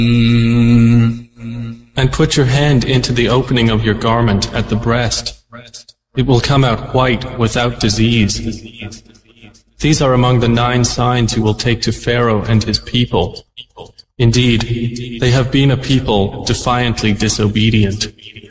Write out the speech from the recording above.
And put your hand into the opening of your garment at the breast. It will come out white without disease. These are among the 9 signs you will take to Pharaoh and his people. Indeed, they have been a people defiantly disobedient.